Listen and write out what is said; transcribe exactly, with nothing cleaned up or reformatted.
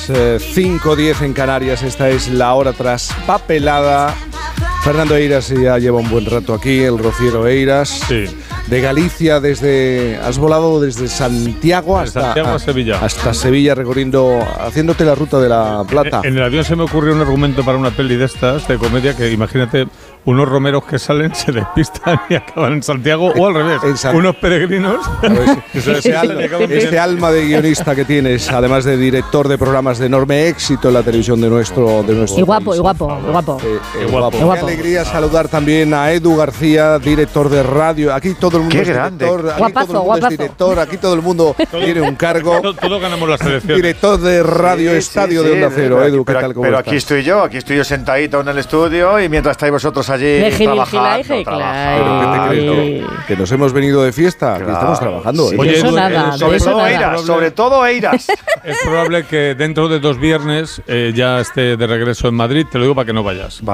cinco diez en Canarias, esta es la hora traspapelada. Fernando Eiras ya lleva un buen rato aquí, el rociero Eiras. Sí. De Galicia, desde has volado desde Santiago hasta, Santiago a Sevilla. hasta Sevilla, recorriendo, haciéndote la ruta de la Plata. En el avión se me ocurrió un argumento para una peli de estas, de comedia, que imagínate unos romeros que salen, se despistan y acaban en Santiago, o al revés, unos peregrinos. Ese, ese, al, ese alma de guionista que tienes, además de director de programas de enorme éxito en la televisión de nuestro, de nuestro y guapo, país. y guapo, y guapo. Eh, eh, y guapo. Qué guapo. alegría saludar también a Edu García, director de radio. Aquí todo el mundo Qué es grande. director, aquí Guapazo, todo el mundo guapazo. es director, aquí todo el mundo tiene un cargo. Todos todo ganamos las elecciones. Director de Radio Sí, Estadio sí, de sí, Onda Cero. pero Edu, aquí- ¿qué pero, tal? ¿Cómo pero estás? aquí estoy yo, aquí estoy yo sentadito en el estudio y mientras estáis vosotros allí De Gil, trabajando, Gilaje, trabajando. ¿Pero qué te crees? Ay. ¿no? Que nos hemos venido de fiesta, que Claro, estamos trabajando. sí. ¿eh? Oye, eso Edu, nada, eh, de Sobre eso todo nada. Eiras, sobre todo Eiras. Es probable que dentro de dos viernes eh, ya esté de regreso en Madrid, te lo digo para que no vayas.